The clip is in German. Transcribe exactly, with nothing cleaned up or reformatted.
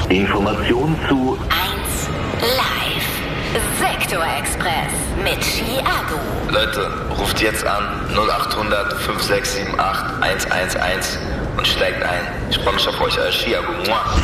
Information zu eins Live. Sektor Express mit Chiago. Leute, ruft jetzt an null acht hundert fünf sechs sieben acht eins eins eins und steigt ein. Ich freue mich auf euch als Chiago.